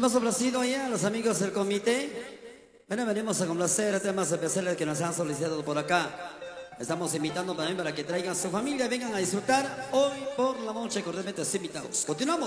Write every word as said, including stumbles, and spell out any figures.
Hemos ofrecido ya a los amigos del comité. Bueno, venimos a complacer temas especiales que nos han solicitado por acá. Estamos invitando también para que traigan su familia y vengan a disfrutar hoy por la noche, cordialmente invitados. Continuamos.